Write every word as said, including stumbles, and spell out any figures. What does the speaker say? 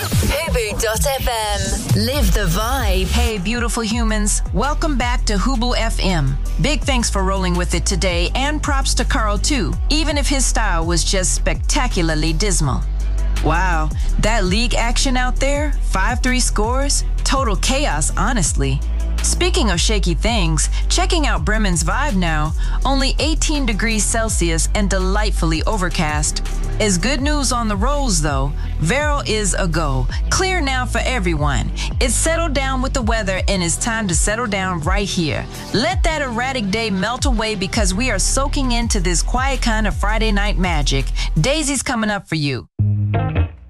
Hubu dot F M. Live the vibe. Hey, beautiful humans. Welcome back to Hubu F M. Big thanks for rolling with it today, and props to Carl, too, even if his style was just spectacularly dismal. Wow, that league action out there, five three scores, total chaos, honestly. Speaking of shaky things, checking out Bremen's vibe now, only eighteen degrees Celsius and delightfully overcast. Is good news on the rolls, though. Vero is a go. Clear now for everyone. It's settled down with the weather and it's time to settle down right here. Let that erratic day melt away because we are soaking into this quiet kind of Friday night magic. Daisy's coming up for you.